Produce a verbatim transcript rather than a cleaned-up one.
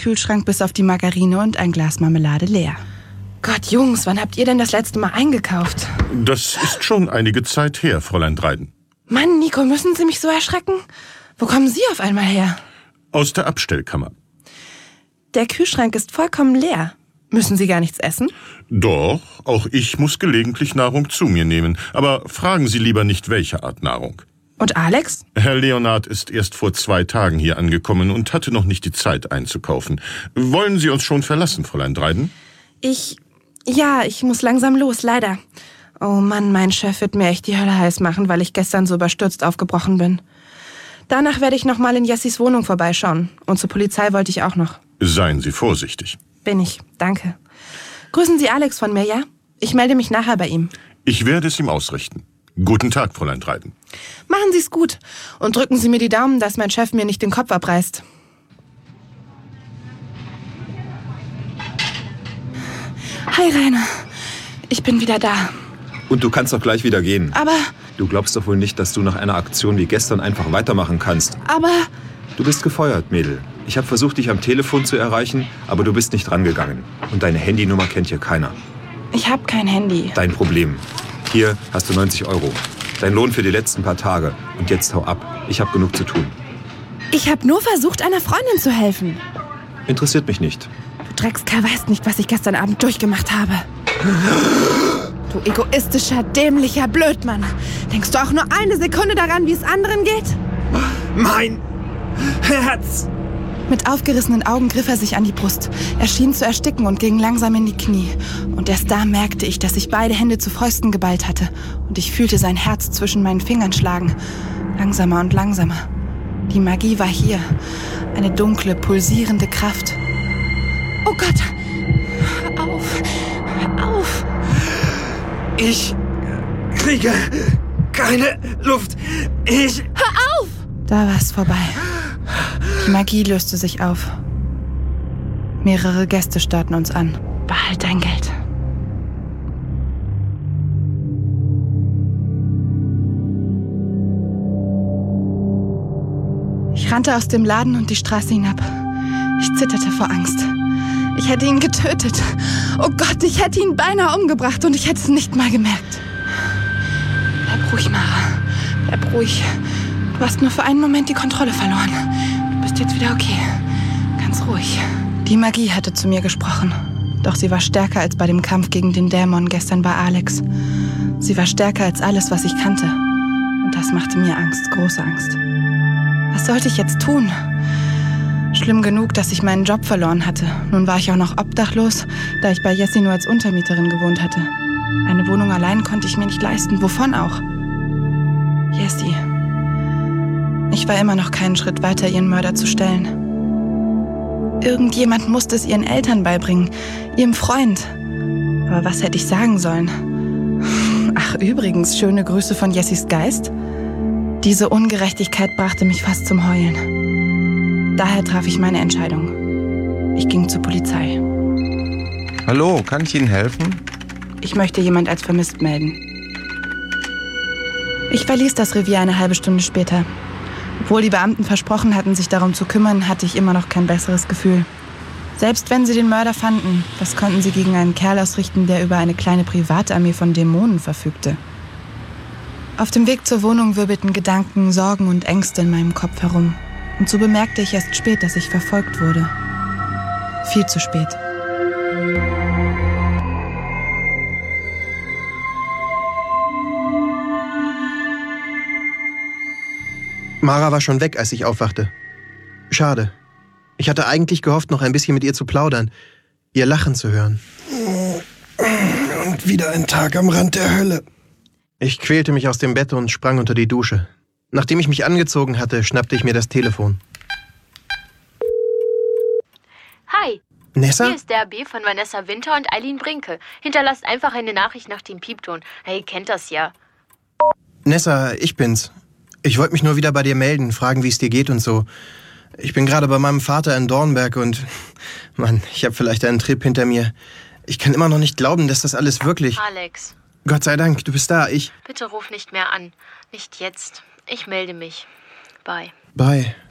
Kühlschrank bis auf die Margarine und ein Glas Marmelade leer. Gott, Jungs, wann habt ihr denn das letzte Mal eingekauft? Das ist schon einige Zeit her, Fräulein Dryden. Mann, Nico, müssen Sie mich so erschrecken? Wo kommen Sie auf einmal her? Aus der Abstellkammer. Der Kühlschrank ist vollkommen leer. Müssen Sie gar nichts essen? Doch, auch ich muss gelegentlich Nahrung zu mir nehmen. Aber fragen Sie lieber nicht, welche Art Nahrung. Und Alex? Herr Leonard ist erst vor zwei Tagen hier angekommen und hatte noch nicht die Zeit einzukaufen. Wollen Sie uns schon verlassen, Fräulein Dryden? Ich... Ja, ich muss langsam los, leider. Oh Mann, mein Chef wird mir echt die Hölle heiß machen, weil ich gestern so überstürzt aufgebrochen bin. Danach werde ich noch mal in Jessis Wohnung vorbeischauen. Und zur Polizei wollte ich auch noch. Seien Sie vorsichtig. Bin ich, danke. Grüßen Sie Alex von mir, ja? Ich melde mich nachher bei ihm. Ich werde es ihm ausrichten. Guten Tag, Fräulein Dryden. Machen Sie es gut und drücken Sie mir die Daumen, dass mein Chef mir nicht den Kopf abreißt. Hi, Rainer. Ich bin wieder da. Und du kannst doch gleich wieder gehen. Aber... Du glaubst doch wohl nicht, dass du nach einer Aktion wie gestern einfach weitermachen kannst. Aber... Du bist gefeuert, Mädel. Ich habe versucht, dich am Telefon zu erreichen, aber du bist nicht rangegangen. Und deine Handynummer kennt hier keiner. Ich habe kein Handy. Dein Problem. Hier hast du neunzig Euro. Dein Lohn für die letzten paar Tage. Und jetzt hau ab. Ich habe genug zu tun. Ich habe nur versucht, einer Freundin zu helfen. Interessiert mich nicht. Du Dreckskerl weißt nicht, was ich gestern Abend durchgemacht habe. Du egoistischer, dämlicher Blödmann. Denkst du auch nur eine Sekunde daran, wie es anderen geht? Mein Herz! Mit aufgerissenen Augen griff er sich an die Brust. Er schien zu ersticken und ging langsam in die Knie. Und erst da merkte ich, dass ich beide Hände zu Fäusten geballt hatte. Und ich fühlte sein Herz zwischen meinen Fingern schlagen. Langsamer und langsamer. Die Magie war hier. Eine dunkle, pulsierende Kraft. Oh Gott! Hör auf! Hör auf! Ich kriege keine Luft. Ich... Hör auf! Da war es vorbei. Die Magie löste sich auf. Mehrere Gäste starrten uns an. Behalt dein Geld. Ich rannte aus dem Laden und die Straße hinab. Ich zitterte vor Angst. Ich hätte ihn getötet. Oh Gott, ich hätte ihn beinahe umgebracht und ich hätte es nicht mal gemerkt. Bleib ruhig, Mara. Bleib ruhig. Du hast nur für einen Moment die Kontrolle verloren. Du bist jetzt wieder okay. Ganz ruhig. Die Magie hatte zu mir gesprochen. Doch sie war stärker als bei dem Kampf gegen den Dämon gestern bei Alex. Sie war stärker als alles, was ich kannte. Und das machte mir Angst, große Angst. Was sollte ich jetzt tun? Schlimm genug, dass ich meinen Job verloren hatte. Nun war ich auch noch obdachlos, da ich bei Jessie nur als Untermieterin gewohnt hatte. Eine Wohnung allein konnte ich mir nicht leisten. Wovon auch? Jessie. Ich war immer noch keinen Schritt weiter, ihren Mörder zu stellen. Irgendjemand musste es ihren Eltern beibringen, ihrem Freund. Aber was hätte ich sagen sollen? Ach, übrigens, schöne Grüße von Jessies Geist. Diese Ungerechtigkeit brachte mich fast zum Heulen. Daher traf ich meine Entscheidung. Ich ging zur Polizei. Hallo, kann ich Ihnen helfen? Ich möchte jemand als vermisst melden. Ich verließ das Revier eine halbe Stunde später. Obwohl die Beamten versprochen hatten, sich darum zu kümmern, hatte ich immer noch kein besseres Gefühl. Selbst wenn sie den Mörder fanden, was konnten sie gegen einen Kerl ausrichten, der über eine kleine Privatarmee von Dämonen verfügte? Auf dem Weg zur Wohnung wirbelten Gedanken, Sorgen und Ängste in meinem Kopf herum. Und so bemerkte ich erst spät, dass ich verfolgt wurde. Viel zu spät. Mara war schon weg, als ich aufwachte. Schade. Ich hatte eigentlich gehofft, noch ein bisschen mit ihr zu plaudern, ihr Lachen zu hören. Und wieder ein Tag am Rand der Hölle. Ich quälte mich aus dem Bett und sprang unter die Dusche. Nachdem ich mich angezogen hatte, schnappte ich mir das Telefon. Hi. Nessa? Hier ist der B von Vanessa Winter und Eileen Brinke. Hinterlasst einfach eine Nachricht nach dem Piepton. Hey, ihr kennt das ja. Nessa, ich bin's. Ich wollte mich nur wieder bei dir melden, fragen, wie es dir geht und so. Ich bin gerade bei meinem Vater in Dornberg und... Mann, ich habe vielleicht einen Trip hinter mir. Ich kann immer noch nicht glauben, dass das alles wirklich... Alex. Gott sei Dank, du bist da. Ich... Bitte ruf nicht mehr an. Nicht jetzt. Ich melde mich. Bye. Bye.